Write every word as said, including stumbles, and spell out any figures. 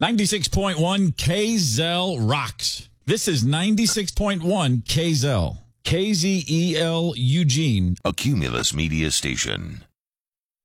ninety-six point one K Z L rocks. This is ninety-six point one K Z L. K Z E L Eugene. A Cumulus Media Station.